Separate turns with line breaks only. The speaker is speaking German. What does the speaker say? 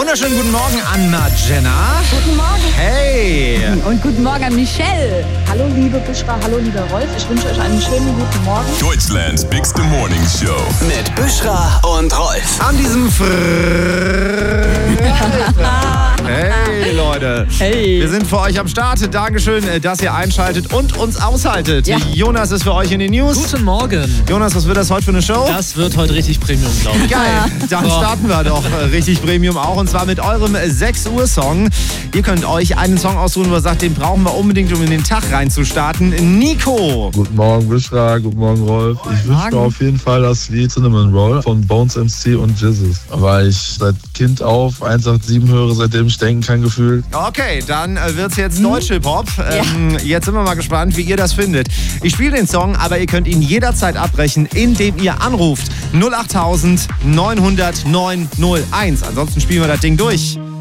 Wunderschönen guten Morgen an Jenna.
Guten Morgen.
Hey.
Und guten Morgen an Michelle.
Hallo liebe Büschra, hallo lieber Rolf. Ich wünsche euch einen schönen guten Morgen.
Deutschlands bigste Morning Show.
Mit Büschra und Rolf.
An diesem Hey Leute.
Hey.
Wir sind für euch am Start. Dankeschön, dass ihr einschaltet und uns aushaltet.
Ja.
Jonas ist für euch in den News.
Guten Morgen.
Jonas, was wird das heute für eine Show?
Das wird heute richtig Premium, glaube ich.
Geil, dann starten wir doch richtig Premium auch, und zwar mit eurem 6 Uhr Song. Ihr könnt euch einen Song aussuchen, wo ihr sagt, den brauchen wir unbedingt, um in den Tag reinzustarten. Nico.
Guten Morgen, Büschra. Guten Morgen, Rolf. Ich wünsche mir auf jeden Fall das Lied Cinnamon Roll von Bones MC und Jizzes, weil ich seit Kind auf 187 höre, seitdem ich denken kann, gefühlt.
Okay, dann wird's jetzt Deutsch-Hip-Hop. Jetzt sind wir mal gespannt, wie ihr das findet. Ich spiele den Song, aber ihr könnt ihn jederzeit abbrechen, indem ihr anruft. 08000 900 901. Ansonsten spielen wir das Ding durch.